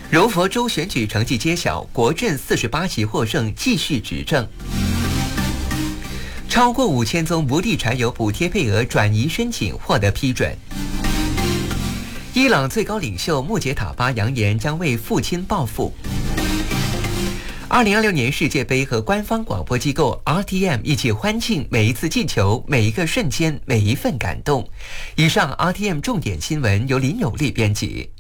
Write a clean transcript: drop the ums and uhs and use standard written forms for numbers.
柔佛州选举成绩揭晓，国阵48席获胜，继续执政。超过5000宗无地柴油补贴配额转移申请获得批准。伊朗最高领袖穆杰塔巴扬言将为父亲报复。2026年世界杯和官方广播机构 RTM 一起欢庆每一次进球、每一个瞬间、每一份感动。以上 RTM 重点新闻由林有利编辑。